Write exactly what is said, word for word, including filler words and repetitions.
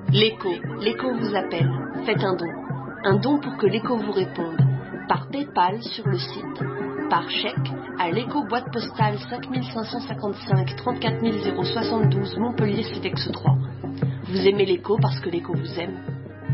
L'écho, l'écho vous appelle. Faites un don. Un don pour que l'écho vous réponde. Par PayPal sur le site. Par chèque à l'écho boîte postale cinq cinq cent cinquante-cinq trente-quatre mille soixante-douze Montpellier Cedex trois. Vous aimez l'écho parce que l'écho vous aime.